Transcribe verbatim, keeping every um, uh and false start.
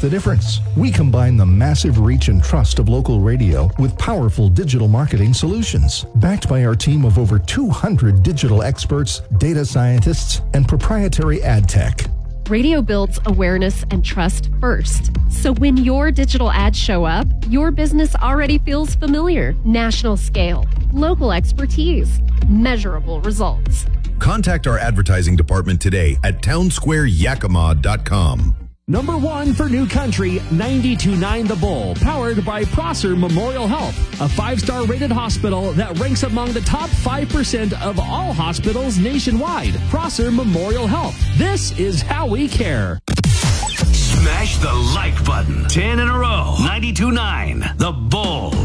the difference. We combine the massive reach and trust of local radio with powerful digital marketing solutions. Backed by our team of over two hundred digital experts, data scientists, and proprietary ad tech. Radio builds awareness and trust first. So when your digital ads show up, your business already feels familiar. National scale, local expertise, measurable results. Contact our advertising department today at townsquare yakima dot com. Number one for New Country, ninety-two point nine The Bull, powered by Prosser Memorial Health, a five-star rated hospital that ranks among the top five percent of all hospitals nationwide. Prosser Memorial Health. This is how we care. Smash the like button. ten in a row. ninety-two point nine The Bull.